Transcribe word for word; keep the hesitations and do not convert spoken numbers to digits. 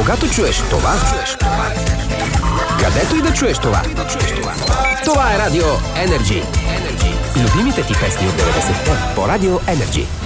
Когато чуеш това, чуеш това. Където и да чуеш това. Това е Радио Energy. Любимите ти песни от деветдесетте по Радио Energy.